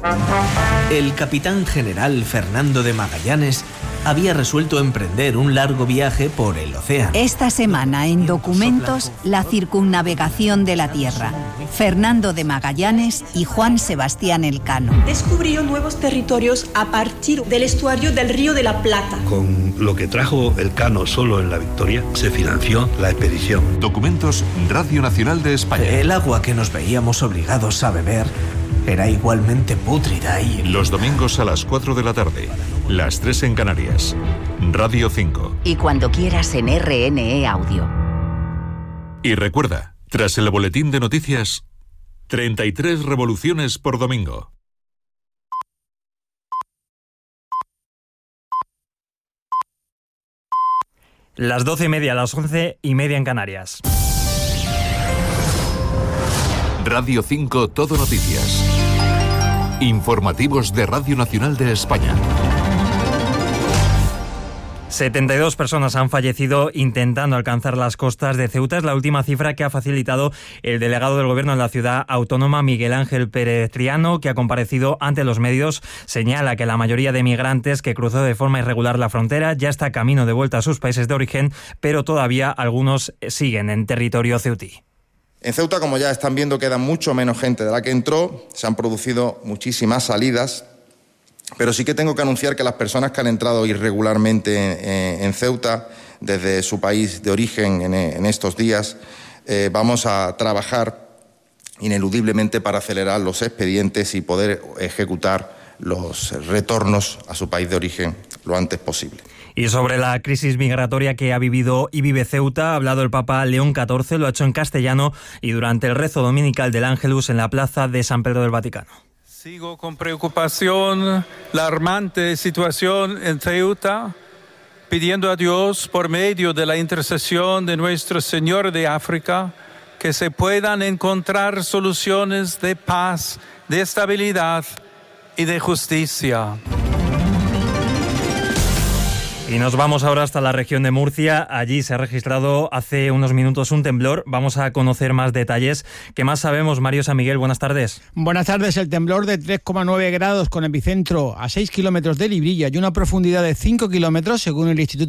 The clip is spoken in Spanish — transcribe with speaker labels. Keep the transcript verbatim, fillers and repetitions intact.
Speaker 1: El capitán general Fernando de Magallanes había resuelto emprender un largo viaje por el océano.
Speaker 2: Esta semana en Documentos, la circunnavegación de la Tierra. Fernando de Magallanes y Juan Sebastián Elcano.
Speaker 3: Descubrió nuevos territorios a partir del estuario del Río de la Plata.
Speaker 4: Con lo que trajo Elcano solo en la Victoria, se financió la expedición.
Speaker 5: Documentos, Radio Nacional de España.
Speaker 1: El agua que nos veíamos obligados a beber era igualmente pútrida y...
Speaker 5: Los domingos a las cuatro de la tarde, las tres en Canarias. Radio cinco.
Speaker 6: Y cuando quieras en R N E Audio.
Speaker 5: Y recuerda, tras el boletín de noticias, treinta y tres revoluciones por domingo.
Speaker 7: Las doce y media, las once y media en Canarias.
Speaker 5: Radio cinco Todo Noticias. Informativos de Radio Nacional de España.
Speaker 7: setenta y dos personas han fallecido intentando alcanzar las costas de Ceuta. Es la última cifra que ha facilitado el delegado del Gobierno en la ciudad autónoma, Miguel Ángel Pérez Triano, que ha comparecido ante los medios. Señala que la mayoría de migrantes que cruzó de forma irregular la frontera ya está camino de vuelta a sus países de origen, pero todavía algunos siguen en territorio ceutí.
Speaker 8: En Ceuta, como ya están viendo, queda mucho menos gente de la que entró. Se han producido muchísimas salidas. Pero sí que tengo que anunciar que las personas que han entrado irregularmente en Ceuta, desde su país de origen en estos días, eh, vamos a trabajar ineludiblemente para acelerar los expedientes y poder ejecutar los retornos a su país de origen lo antes posible.
Speaker 7: Y sobre la crisis migratoria que ha vivido y vive Ceuta, ha hablado el Papa León catorce, lo ha hecho en castellano y durante el rezo dominical del Ángelus en la plaza de San Pedro del Vaticano.
Speaker 9: Sigo con preocupación la alarmante situación en Ceuta, pidiendo a Dios, por medio de la intercesión de nuestro Señor de África, que se puedan encontrar soluciones de paz, de estabilidad y de justicia.
Speaker 7: Y nos vamos ahora hasta la región de Murcia. Allí se ha registrado hace unos minutos un temblor. Vamos a conocer más detalles. ¿Qué más sabemos? Mario San Miguel, buenas tardes.
Speaker 10: Buenas tardes. El temblor de tres coma nueve grados con epicentro a seis kilómetros de Librilla y una profundidad de cinco kilómetros, según el Instituto